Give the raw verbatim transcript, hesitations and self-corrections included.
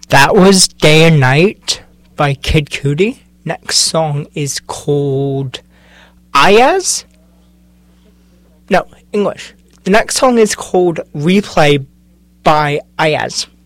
That was Day and Night by Kid Cudi. Next song is called Ayaz. No, English. The next song is called Replay by Ayaz.